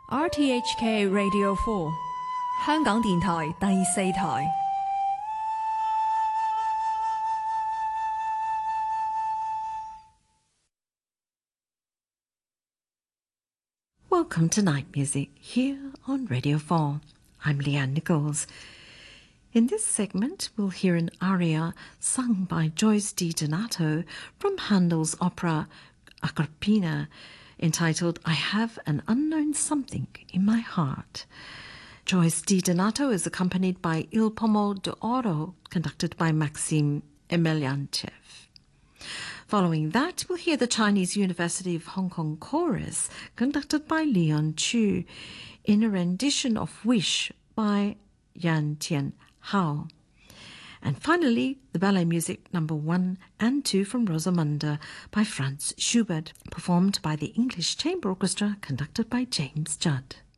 RTHK Radio 4香港電台第4台。 Welcome to Night Music here on Radio 4. I'm Leanne Nichols. In this segment, we'll hear an aria sung by Joyce DiDonato from Handel's opera Agrippina, entitled I Have an Unknown Something in My Heart. Joyce DiDonato is accompanied by Il Pomo d'Oro, conducted by Maxim Emeliantyev. Following that, we'll hear the Chinese University of Hong Kong Chorus, conducted by Leon Chu, in a rendition of Wish by Yan Tian Hao. And finally, the ballet music number 1 and 2 from Rosamunde by Franz Schubert, performed by the English Chamber Orchestra, conducted by James Judd.